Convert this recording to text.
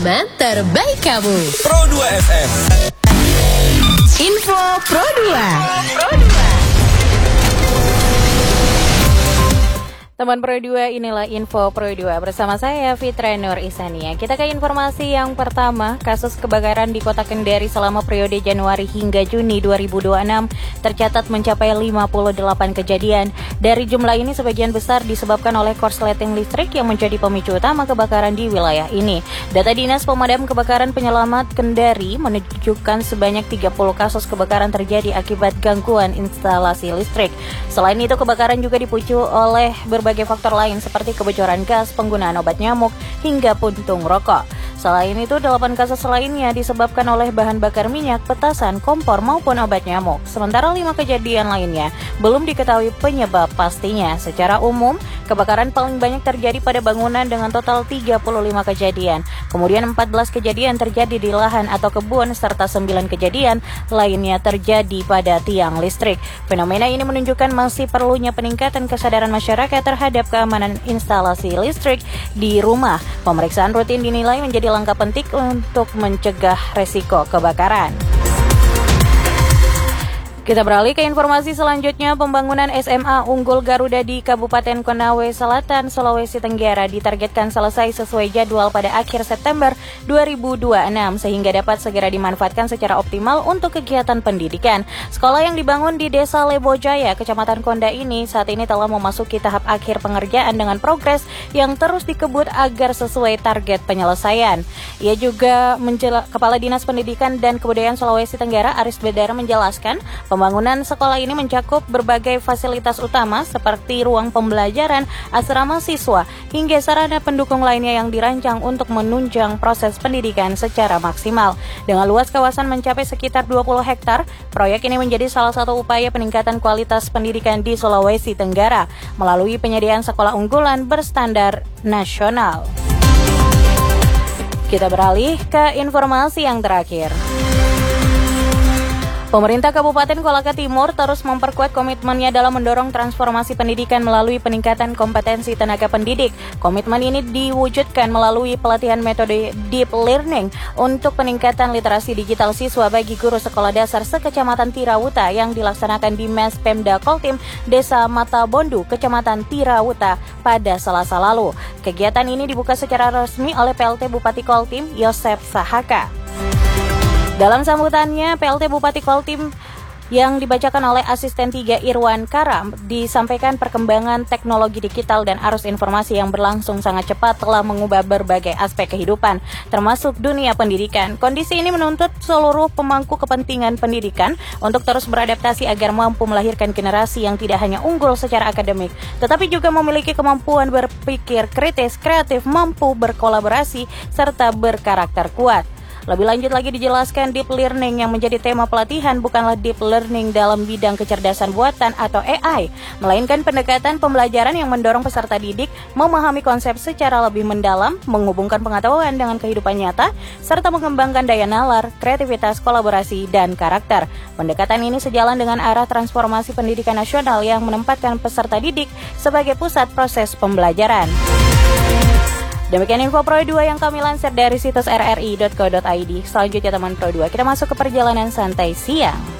teman terbaik kamu. Pro 2 FM. Info Pro 2. Teman Pro 2, inilah Info Pro 2 bersama saya Fitra Nur Isania. Kita ke informasi yang pertama. Kasus kebakaran di Kota Kendari selama periode Januari hingga Juni 2026 tercatat mencapai 58 kejadian. Dari jumlah ini sebagian besar disebabkan oleh korsleting listrik yang menjadi pemicu utama kebakaran di wilayah ini. Data Dinas Pemadam Kebakaran Penyelamat Kendari menunjukkan sebanyak 30 kasus kebakaran terjadi akibat gangguan instalasi listrik. Selain itu, kebakaran juga dipicu oleh berbagai faktor lain seperti kebocoran gas, penggunaan obat nyamuk, hingga puntung rokok. Selain itu, 8 kasus lainnya disebabkan oleh bahan bakar minyak, petasan, kompor, maupun obat nyamuk. Sementara 5 kejadian lainnya belum diketahui penyebab pastinya. Secara umum, kebakaran paling banyak terjadi pada bangunan dengan total 35 kejadian. Kemudian 14 kejadian terjadi di lahan atau kebun, serta 9 kejadian lainnya terjadi pada tiang listrik. Fenomena ini menunjukkan masih perlunya peningkatan kesadaran masyarakat terhadap keamanan instalasi listrik di rumah. Pemeriksaan rutin dinilai menjadi langkah penting untuk mencegah resiko kebakaran. Kita beralih ke informasi selanjutnya. Pembangunan SMA Unggul Garuda di Kabupaten Konawe Selatan, Sulawesi Tenggara ditargetkan selesai sesuai jadwal pada akhir September 2026 sehingga dapat segera dimanfaatkan secara optimal untuk kegiatan pendidikan. Sekolah yang dibangun di Desa Lebojaya, Kecamatan Konda ini saat ini telah memasuki tahap akhir pengerjaan dengan progres yang terus dikebut agar sesuai target penyelesaian. Ia juga Kepala Dinas Pendidikan dan Kebudayaan Sulawesi Tenggara Aris Bedara menjelaskan, pembangunan sekolah ini mencakup berbagai fasilitas utama seperti ruang pembelajaran, asrama siswa, hingga sarana pendukung lainnya yang dirancang untuk menunjang proses pendidikan secara maksimal. Dengan luas kawasan mencapai sekitar 20 hektar, proyek ini menjadi salah satu upaya peningkatan kualitas pendidikan di Sulawesi Tenggara melalui penyediaan sekolah unggulan berstandar nasional. Kita beralih ke informasi yang terakhir. Pemerintah Kabupaten Kolaka Timur terus memperkuat komitmennya dalam mendorong transformasi pendidikan melalui peningkatan kompetensi tenaga pendidik. Komitmen ini diwujudkan melalui pelatihan metode deep learning untuk peningkatan literasi digital siswa bagi guru sekolah dasar sekecamatan Tirawuta yang dilaksanakan di Mes Pemda Koltim, Desa Matabondu, Kecamatan Tirawuta pada Selasa lalu. Kegiatan ini dibuka secara resmi oleh PLT Bupati Koltim, Yosef Sahaka. Dalam sambutannya, PLT Bupati Koltim yang dibacakan oleh Asisten 3 Irwan Karam disampaikan perkembangan teknologi digital dan arus informasi yang berlangsung sangat cepat telah mengubah berbagai aspek kehidupan, termasuk dunia pendidikan. Kondisi ini menuntut seluruh pemangku kepentingan pendidikan untuk terus beradaptasi agar mampu melahirkan generasi yang tidak hanya unggul secara akademik, tetapi juga memiliki kemampuan berpikir kritis, kreatif, mampu berkolaborasi, serta berkarakter kuat. Lebih lanjut lagi dijelaskan, deep learning yang menjadi tema pelatihan bukanlah deep learning dalam bidang kecerdasan buatan atau AI, melainkan pendekatan pembelajaran yang mendorong peserta didik memahami konsep secara lebih mendalam, menghubungkan pengetahuan dengan kehidupan nyata, serta mengembangkan daya nalar, kreativitas, kolaborasi, dan karakter. Pendekatan ini sejalan dengan arah transformasi pendidikan nasional yang menempatkan peserta didik sebagai pusat proses pembelajaran. Demikian info Pro 2 yang kami lansir dari situs rri.co.id. Selanjutnya teman Pro 2, kita masuk ke perjalanan santai siang.